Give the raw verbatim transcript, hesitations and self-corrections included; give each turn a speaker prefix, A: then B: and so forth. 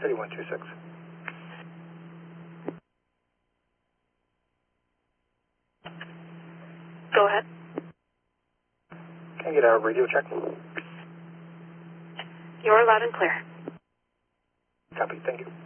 A: City one two six.
B: Go ahead.
A: Can I get a radio check?
B: You're loud and clear.
A: Copy, thank you.